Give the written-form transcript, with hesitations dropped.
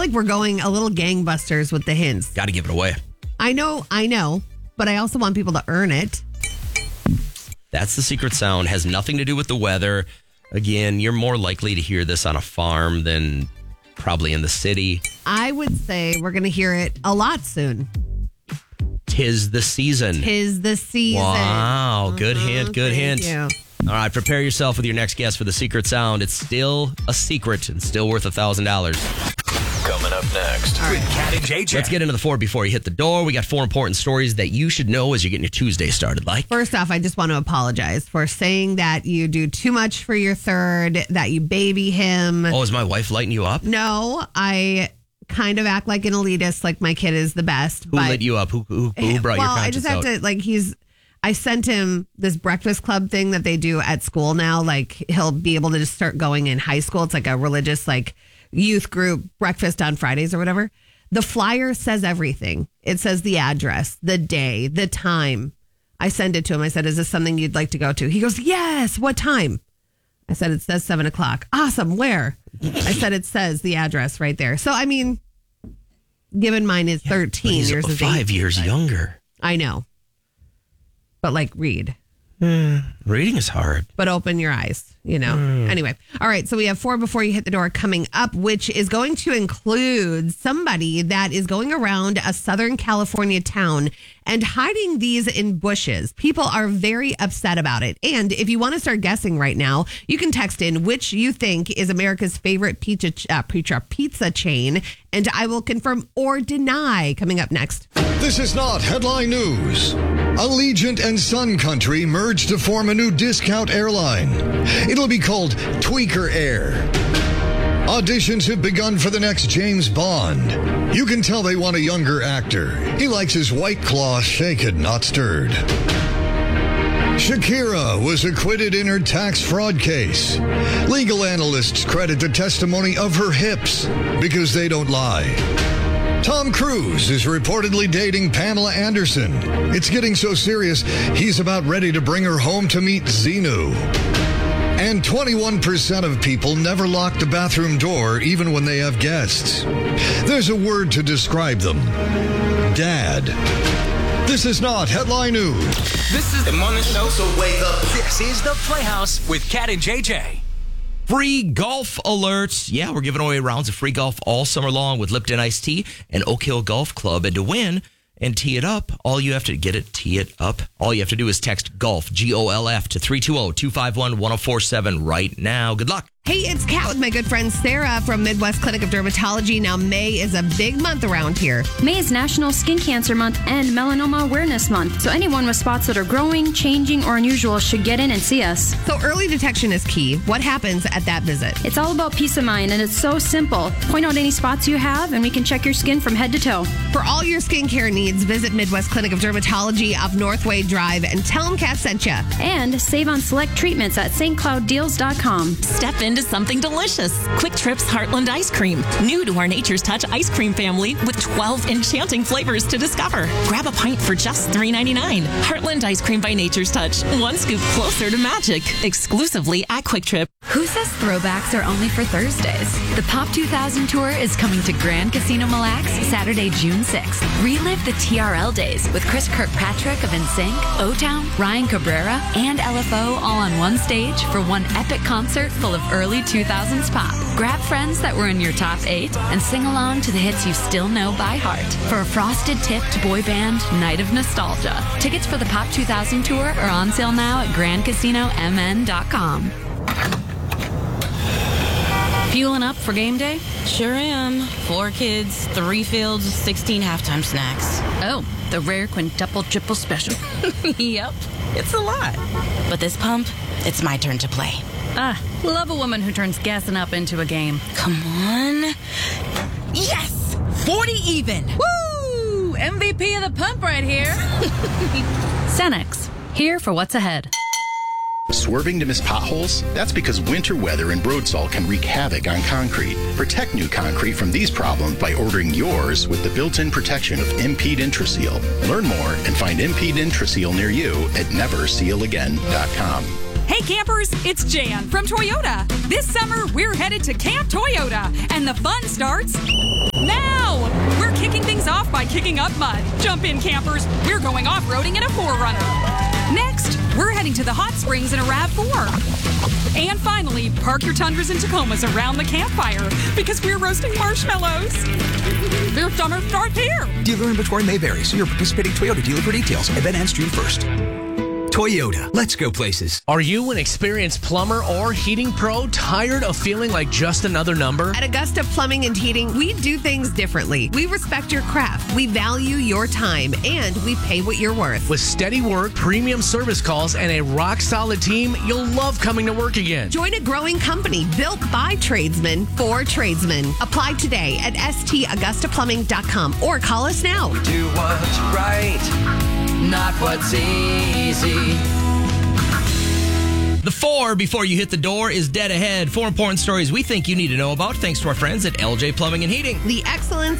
like we're going a little gangbusters with the hints. Got to give it away. I know, but I also want people to earn it. That's the secret sound. Has nothing to do with the weather. Again, you're more likely to hear this on a farm than probably in the city. I would say we're going to hear it a lot soon. 'Tis the season. 'Tis the season. Wow. Good hint. Good hint. Thank you. All right. Prepare yourself with your next guess for the secret sound. It's still a secret and still worth $1,000. Coming up next with Cat and JJ. Let's get into the 4 before you hit the door. We got 4 important stories that you should know as you're getting your Tuesday started. Like, First off, I just want to apologize for saying that you do too much for your third, that you baby him. oh, is my wife lighting you up? No, I kind of act like an elitist, like my kid is the best. Who lit you up? Who brought your Well, conscience I just have out? to, like, I sent him this breakfast club thing that they do at school now. Like, he'll be able to just start going in high school. It's like a religious, like, youth group breakfast on Fridays or whatever. The flyer says everything. It says the address, the day, the time. I send it to him. I said, is this something you'd like to go to? He goes, yes. What time? I said, it says 7:00. Awesome. Where? I said, it says the address right there. So, I mean, given mine is 13 He's years. 5 years younger. I know. But like, read. Reading is hard. But open your eyes, you know. Anyway, all right. So we have 4 before you hit the door coming up, which is going to include somebody that is going around a Southern California town and hiding these in bushes. People are very upset about it. And if you want to start guessing right now, you can text in which you think is America's favorite pizza chain, and I will confirm or deny coming up next. This is not headline news. Allegiant and Sun Country merged to form a new discount airline. It'll be called Tweaker Air. Auditions have begun for the next James Bond. You can tell they want a younger actor. He likes his White Claw shaken, not stirred. Shakira was acquitted in her tax fraud case. Legal analysts credit the testimony of her hips because they don't lie. Tom Cruise is reportedly dating Pamela Anderson. It's getting so serious, he's about ready to bring her home to meet Xenu. And 21% of people never lock the bathroom door even when they have guests. There's a word to describe them. Dad. This is not headline news. This is the morning show, so wake up. This is the Playhouse with Cat and JJ. Free golf alerts. Yeah, we're giving away rounds of free golf all summer long with Lipton Iced Tea and Oak Hill Golf Club. And to win and tee it up, all you have to do is text GOLF, GOLF, to 320-251-1047 right now. Good luck. Hey, it's Kat with my good friend Sarah from Midwest Clinic of Dermatology. Now, May is a big month around here. May is National Skin Cancer Month and Melanoma Awareness Month. So anyone with spots that are growing, changing, or unusual should get in and see us. So early detection is key. What happens at that visit? It's all about peace of mind, and it's so simple. Point out any spots you have, and we can check your skin from head to toe. For all your skincare needs, visit Midwest Clinic of Dermatology off Northway Drive and tell them Kat sent you. And save on select treatments at stclouddeals.com. Step into something delicious. Quick Trip's Heartland Ice Cream. New to our Nature's Touch ice cream family with 12 enchanting flavors to discover. Grab a pint for just $3.99. Heartland Ice Cream by Nature's Touch. One scoop closer to magic. Exclusively at Quick Trip. Who says throwbacks are only for Thursdays? The Pop 2000 Tour is coming to Grand Casino Mille Lacs Saturday, June 6th. Relive the TRL days with Chris Kirkpatrick of NSYNC, O-Town, Ryan Cabrera, and LFO all on one stage for one epic concert full of early 2000s pop. Grab friends that were in your top 8 and sing along to the hits you still know by heart for a frosted-tipped boy band night of nostalgia. Tickets for the Pop 2000 Tour are on sale now at GrandCasinoMN.com. Fueling up for game day? Sure am. 4 kids, 3 fields, 16 halftime snacks. Oh, the rare quintuple triple special. Yep, it's a lot. But this pump, it's my turn to play. Love a woman who turns gassing up into a game. Come on. Yes! 40 even. Woo! MVP of the pump right here. Cenex, here for what's ahead. Swerving to miss potholes? That's because winter weather and road salt can wreak havoc on concrete. Protect new concrete from these problems by ordering yours with the built-in protection of Impede Intraseal. Learn more and find Impede Intraseal near you at neversealagain.com. Hey campers, it's Jan from Toyota. This summer, we're headed to Camp Toyota, and the fun starts by kicking up mud. Jump in, campers. We're going off-roading in a 4Runner. Next, we're heading to the hot springs in a RAV4. And finally, park your Tundras and Tacomas around the campfire because we're roasting marshmallows. Their summer starts here. Dealer inventory may vary. See your participating Toyota dealer for details. Event ends June 1st. Toyota, let's go places. Are you an experienced plumber or heating pro tired of feeling like just another number? At Augusta Plumbing and Heating, we do things differently. We respect your craft, we value your time, and we pay what you're worth. With steady work, premium service calls, and a rock-solid team, you'll love coming to work again. Join a growing company built by tradesmen for tradesmen. Apply today at staugustaplumbing.com or call us now. Do what's right, not what's easy. The 4 before you hit the door is dead ahead. 4 important stories we think you need to know about thanks to our friends at LJ Plumbing and Heating. The excellence